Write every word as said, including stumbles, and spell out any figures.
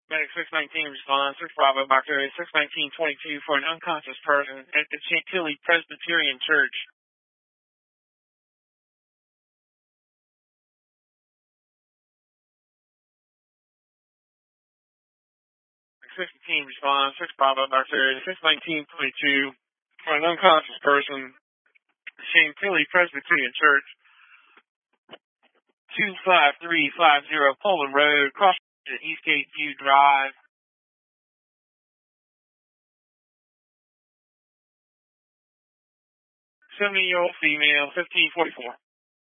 Medic six nineteen responds, six Bravo Box Area six nineteen twenty-two for an unconscious person at the Chantilly Presbyterian Church. six nineteen responds, six Bravo Box Area six nineteen twenty-two for an unconscious person at the Chantilly Presbyterian Church. two five three five zero Poland Road, cross Eastgate View Drive. seventy-year-old female, fifteen forty-four.